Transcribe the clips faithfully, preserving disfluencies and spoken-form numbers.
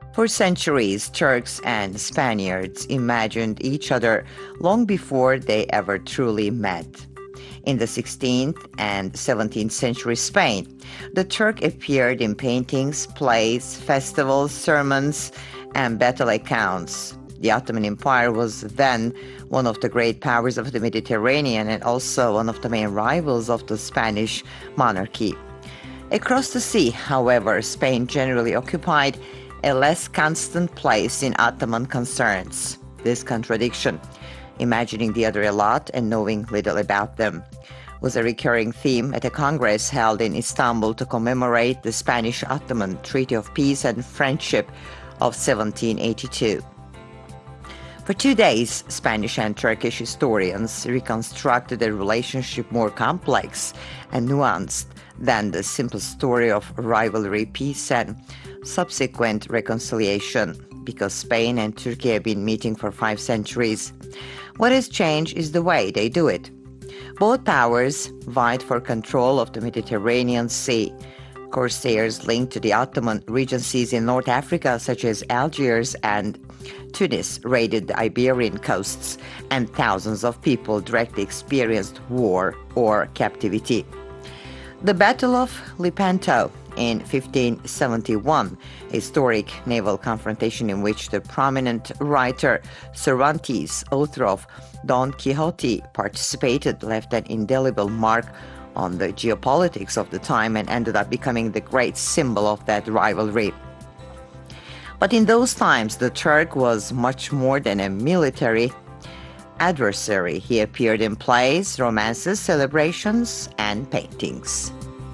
For centuries, Turks and Spaniards imagined each other long before they ever truly met. In the sixteenth and seventeenth century Spain, the Turk appeared in paintings, plays, festivals, sermons, and battle accounts. The Ottoman Empire was then one of the great powers of the Mediterranean and also one of the main rivals of the Spanish monarchy. Across the sea, however, Spain generally occupied a less constant place in Ottoman concerns. This contradiction, imagining the other a lot and knowing little about them, was a recurring theme at a congress held in Istanbul to commemorate the Spanish-Ottoman Treaty of Peace and Friendship of seventeen eighty-two. For two days, Spanish and Turkish historians reconstructed a relationship more complex and nuanced than the simple story of rivalry, peace, and subsequent reconciliation, because Spain and Turkey have been meeting for five centuries. What has changed is the way they do it. Both powers vied for control of the Mediterranean Sea. Corsairs linked to the Ottoman regencies in North Africa, such as Algiers and Tunis, raided the Iberian coasts, and thousands of people directly experienced war or captivity. The Battle of Lepanto in fifteen seventy-one, a historic naval confrontation in which the prominent writer Cervantes, author of Don Quixote, participated, left an indelible mark on the geopolitics of the time and ended up becoming the great symbol of that rivalry. But in those times, the Turk was much more than a military adversary. He appeared in plays, romances, celebrations, and paintings.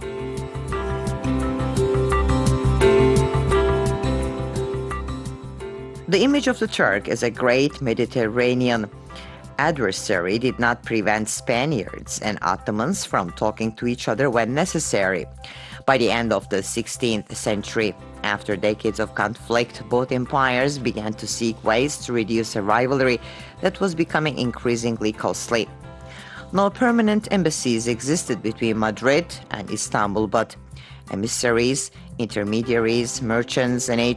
The image of the Turk as a great Mediterranean adversary did not prevent Spaniards and Ottomans from talking to each other when necessary. By the end of the sixteenth century, after decades of conflict, both empires began to seek ways to reduce a rivalry that was becoming increasingly costly. No permanent embassies existed between Madrid and Istanbul, but emissaries, intermediaries, merchants, and agents